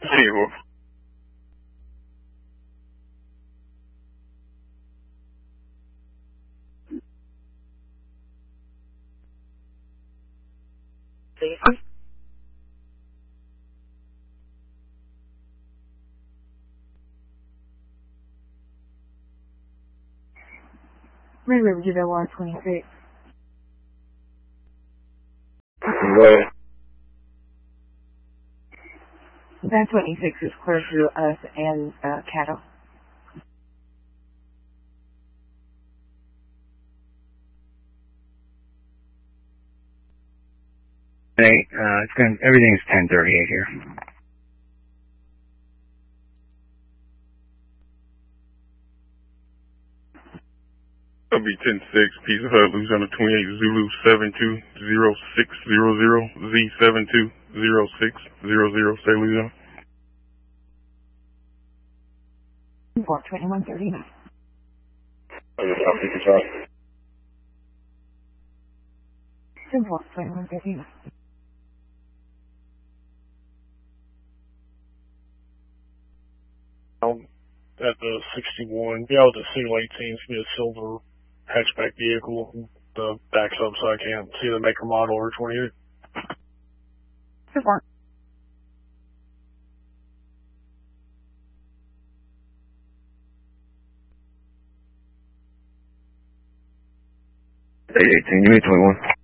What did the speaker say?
Zero. Red River Javilla 26. What? That 26 is clear through us and cattle. Hey, everything's 1038 here. That'll be 10-6, Pizza Hut, Louisiana 28, Zulu 720600, Z720600, say Louisiana. 2139. I just got 50 shots. 2139. At the 61, be out with the single 18, it's gonna be a silver hatchback vehicle. The back's up so I can't see the maker model or 28. Support. Hey, 18, give me 21.